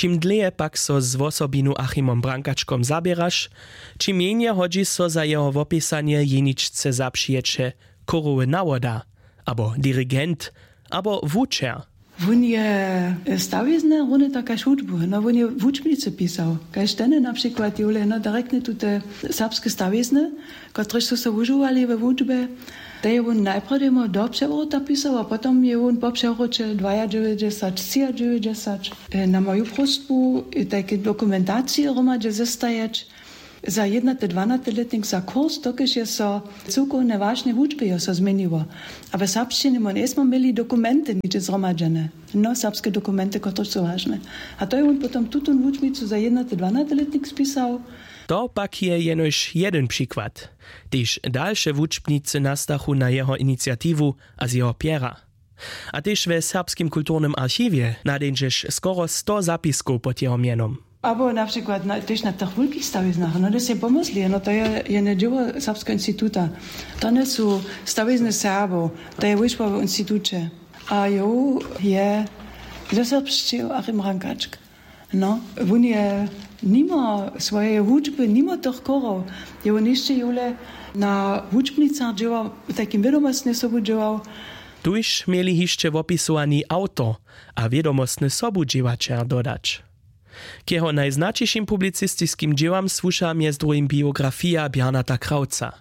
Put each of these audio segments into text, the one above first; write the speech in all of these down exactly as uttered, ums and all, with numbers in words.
Čim dlje pak so z wosobinu Achimom Brankačkom zabieraš, čim mjenje hodzi so za jeho wopisanie jeničce zapšiječe korowy nawoda, abo dirigent, abo wučer. On je stawizny, on je taka hudbu, no on je w učbnicy pisał. Kaž tene na przykład jule, no direktne tute serbskie stawizny, które so se używali we wučbe, da je on najprej imel do převrota pisał, a potom je on po převroče dvaindeväťdesiat, triindeväťdesiat. Na moju prosbu takie dokumentacje romadže zestajeć, za jednate dvanadesťletnik za kurs, dokiž je so cukowne ważne wučby je so zmeniło. A w serbšćini my nesmo mieli dokumenty niče zromadžene. No, serbskie dokumenty, które są ważne. A to je on potom tutun wučbicu za jednate dvanadesťletnik spisał. To pak je jenož jeden przykład, tyž dalsze wučbnice nastachu na jeho inicjativu a z jeho piera. A tyž we Serbskim kulturnym archiwie nadejdziesz skoro sto zapisków pod jeho mienom. Abo na przykład na, też na tych wielkich stawiznach, no to się pomyśli, no to je, je nie dzieło Serbskiego Instytuta. To nie są stawizny Serbów, to je wyszło w Instytucie. A jo je ze serbszczył Achim Brankačk. No, on je nimo swoje wučby, nimo tych korów, je on jeszcze jule na wučbnicach dziełał, takim wiadomostnie sobie dziełał. Tuż mieli jeszcze opisowani autor, a wiadomostny sobudziewaczer dodać. K jeho najznačejším publicistickým dziełam słuša między drugim biografia Bernata Krauca.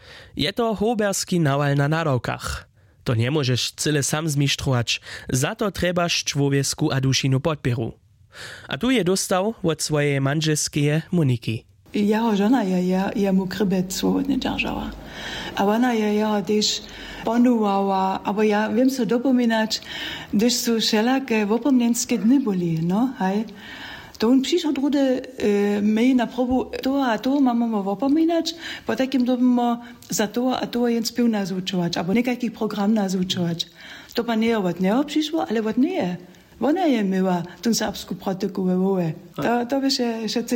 Je to hoberski nawal na nadawkach. To nie możesz cyle sam zmištrować, za to trebaš człowiesku a dušinu podpieru. A tu je dostał od swojej manželskie Moniki. Jeho žena je, je, je mu krybet svobodne držała. A ona je jeho też ponuwała, aber ja wiem so dopominać, gdyż są wszelakie wopomnienskie dny byli, no, hej. To on przyszedł drudy e, my na probu to a to mamy opominać, po takim dobimy za to a to jen spił nas uczywać, albo niekakich program nas uczywać. To pa nie od niego przyszło, ale od nie. Ona je myła tą serbską protyku we wołe. To, to by się, się